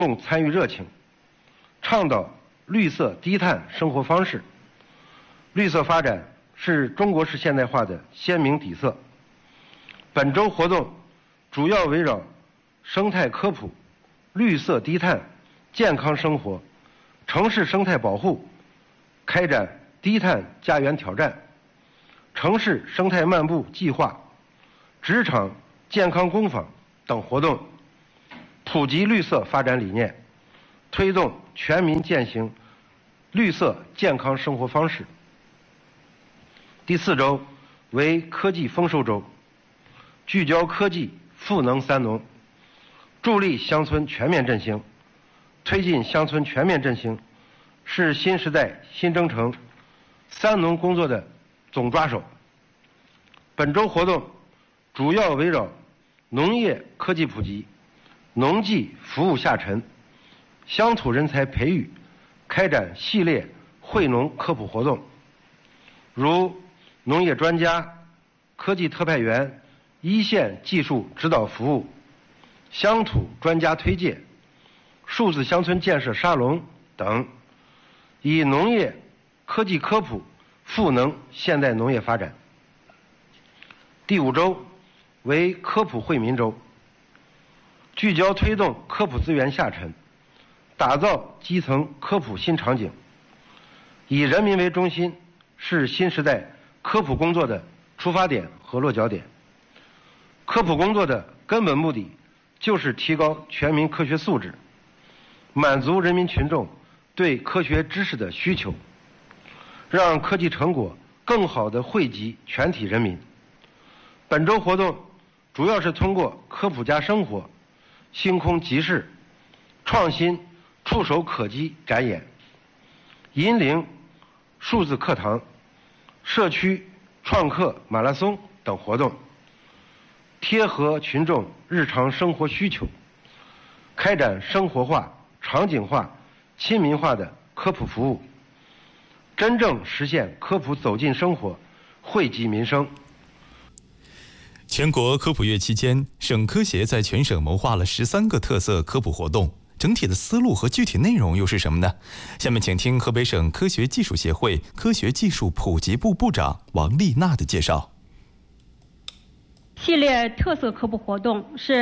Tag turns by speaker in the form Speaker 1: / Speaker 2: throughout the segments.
Speaker 1: 众参与热情，倡导绿色低碳生活方式。绿色发展是中国式现代化的鲜明底色。本周活动主要围绕生态科普、绿色低碳、健康生活、城市生态保护，开展低碳家园挑战、城市生态漫步计划、职场健康工坊等活动，普及绿色发展理念，推动全民践行绿色健康生活方式。第4周为科技丰收周，聚焦科技赋能三农，助力乡村全面振兴。推进乡村全面振兴是新时代新征程三农工作的总抓手。本周活动主要围绕农业科技普及、农技服务下沉、乡土人才培育，开展系列惠农科普活动，如农业专家、科技特派员、一线技术指导服务、乡土专家推介、数字乡村建设沙龙等，以农业科技科普赋能现代农业发展。第5周为科普惠民周，聚焦推动科普资源下沉，打造基层科普新场景，以人民为中心，是新时代科普工作的出发点和落脚点。科普工作的根本目的就是提高全民科学素质，满足人民群众对科学知识的需求，让科技成果更好地惠及全体人民。本周活动主要是通过科普加生活、星空集市、创新触手可及展演、引领数字课堂、社区创客马拉松等活动，贴合群众日常生活需求，开展生活化、场景化、亲民化的科普服务，真正实现科普走进生活，惠及民生。
Speaker 2: 全国科普月期间，省科协在全省谋划了13个特色科普活动，整体的思路和具体内容又是什么呢？下面请听河北省科学技术协会科学技术普及部部长王丽娜的介绍。
Speaker 3: 系列特色科普活动是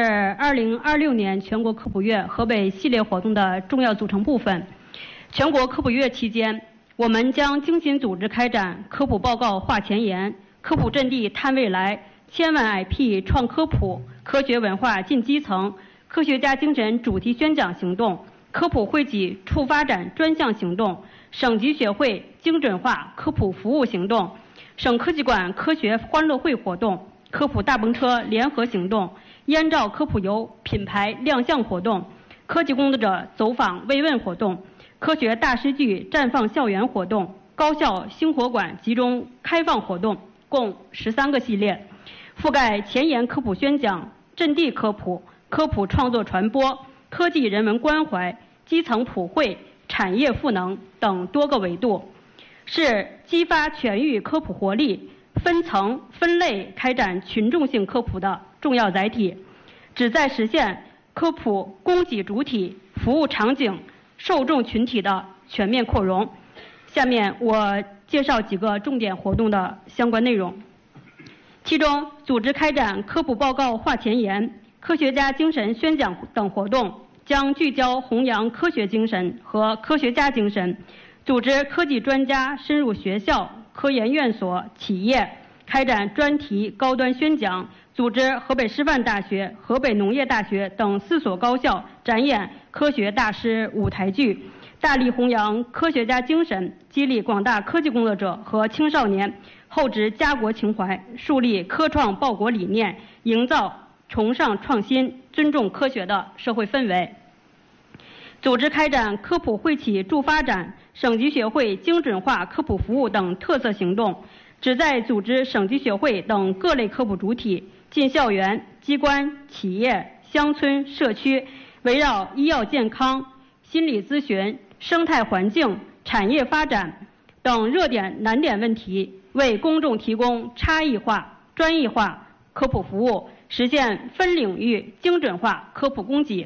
Speaker 3: 2026年全国科普月河北系列活动的重要组成部分。全国科普月期间，我们将精心组织开展科普报告话前沿、科普阵地探未来、千万 IP 创科普、科学文化进基层、科学家精神主题宣讲行动、科普惠己促发展专项行动、省级学会精准化科普服务行动、省科技馆科学欢乐会活动、科普大篷车联合行动、燕赵科普游品牌亮相活动、科技工作者走访慰问活动、科学大师剧绽放校园活动、高校星火馆集中开放活动，共13个系列，覆盖前沿科普宣讲、阵地科普、科普创作传播、科技人文关怀、基层普惠、产业赋能等多个维度，是激发全域科普活力、分层分类开展群众性科普的重要载体，旨在实现科普供给主体、服务场景、受众群体的全面扩容。下面我介绍几个重点活动的相关内容。其中，组织开展科普报告话前沿、科学家精神宣讲等活动，将聚焦弘扬科学精神和科学家精神，组织科技专家深入学校、科研院所、企业，开展专题高端宣讲，组织河北师范大学、河北农业大学等4所高校展演科学大师舞台剧，大力弘扬科学家精神，激励广大科技工作者和青少年厚植家国情怀，树立科创报国理念，营造崇尚创新、尊重科学的社会氛围。组织开展科普惠企助发展、省级学会精准化科普服务等特色行动，旨在组织省级学会等各类科普主体进校园、机关、企业、乡村、社区，围绕医药健康、心理咨询、生态环境、产业发展等热点难点问题，为公众提供差异化、专业化科普服务，实现分领域精准化科普供给，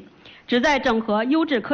Speaker 3: 旨在整合优质科